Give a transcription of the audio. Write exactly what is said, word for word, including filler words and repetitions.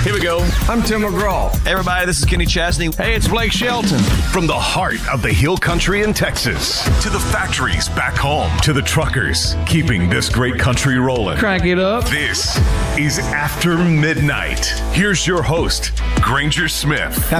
Here we go. I'm Tim McGraw. Hey, everybody, this is Kenny Chesney. Hey, it's Blake Shelton. From the heart of the hill country in Texas to the factories back home to the truckers keeping this great country rolling. Crank it up. This is After Midnight. Here's your host, Granger Smith.